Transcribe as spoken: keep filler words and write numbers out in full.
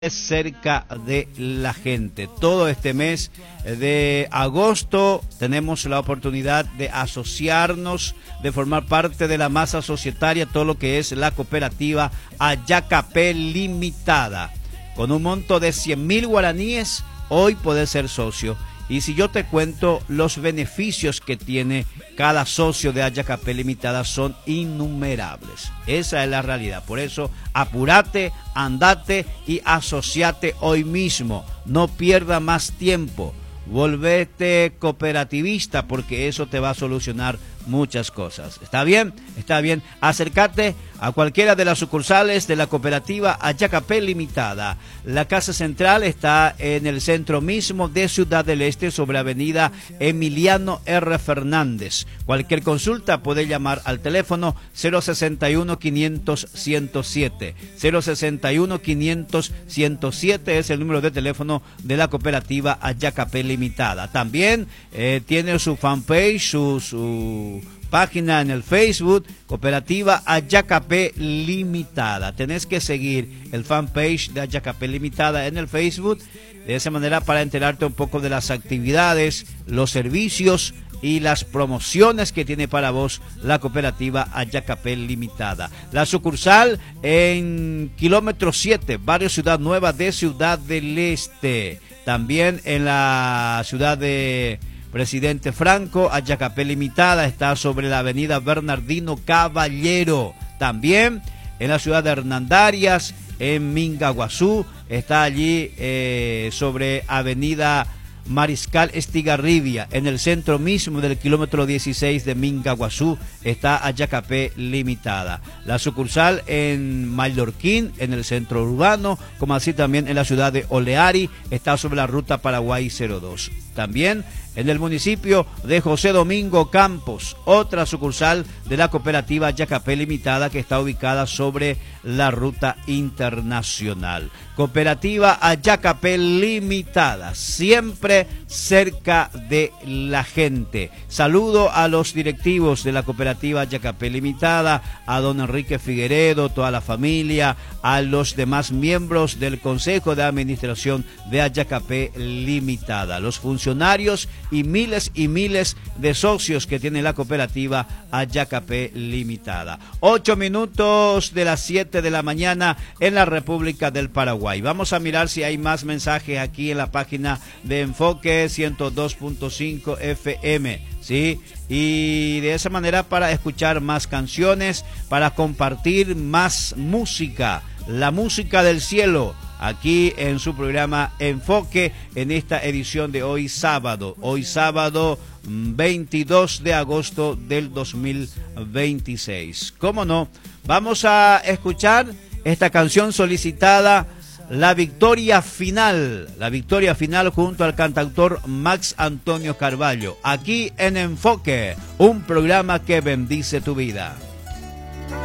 cerca de la gente. Todo este mes de agosto tenemos la oportunidad de asociarnos, de formar parte de la masa societaria, todo lo que es la cooperativa Ayacapé Limitada. Con un monto de cien mil guaraníes, hoy podés ser socio. Y si yo te cuento los beneficios que tiene cada socio de Ayacapé Limitada, son innumerables. Esa es la realidad. Por eso, apúrate, andate y asociate hoy mismo. No pierda más tiempo. Volvete cooperativista, porque eso te va a solucionar muchas cosas. ¿Está bien? Está bien. Acércate a cualquiera de las sucursales de la cooperativa Ayacapé Limitada. La casa central está en el centro mismo de Ciudad del Este, sobre avenida Emiliano R. Fernández. Cualquier consulta puede llamar al teléfono cero sesenta y uno, quinientos, ciento siete. cero sesenta y uno, quinientos, ciento siete es el número de teléfono de la cooperativa Ayacapé Limitada. También eh, tiene su fanpage, su... su página en el Facebook, Cooperativa Ayacapé Limitada. Tenés que seguir el fanpage de Ayacapé Limitada en el Facebook, de esa manera para enterarte un poco de las actividades, los servicios y las promociones que tiene para vos la cooperativa Ayacapé Limitada. La sucursal en kilómetro siete, barrio Ciudad Nueva de Ciudad del Este. También en la ciudad de Presidente Franco, Ayacapé Limitada está sobre la avenida Bernardino Caballero. También en la ciudad de Hernandarias, en Mingaguazú, está allí eh, sobre avenida Mariscal Estigarribia. En el centro mismo del kilómetro dieciséis de Mingaguazú está Ayacapé Limitada. La sucursal en Mallorquín, en el centro urbano, como así también en la ciudad de Oleari, está sobre la ruta Paraguay cero dos. También en el municipio de José Domingo Campos, otra sucursal de la cooperativa Ayacapé Limitada, que está ubicada sobre la ruta internacional. Cooperativa Ayacapé Limitada, siempre cerca de la gente. Saludo a los directivos de la cooperativa Ayacapé Limitada, a don Enrique Figueredo, toda la familia, a los demás miembros del Consejo de Administración de Ayacapé Limitada, los funcionarios y miles y miles de socios que tiene la cooperativa Ayacapé Limitada. Ocho minutos de las siete de la mañana en la República del Paraguay. Vamos a mirar si hay más mensajes aquí en la página de Enfoque ciento dos punto cinco F M, ¿sí? Y de esa manera, para escuchar más canciones, para compartir más música, la música del cielo, aquí en su programa Enfoque, en esta edición de hoy sábado, hoy sábado veintidós de agosto del dos mil veintiséis. ¿Cómo no? Vamos a escuchar esta canción solicitada, La Victoria Final, La Victoria Final, junto al cantautor Max Antonio Carvalho, aquí en Enfoque, un programa que bendice tu vida.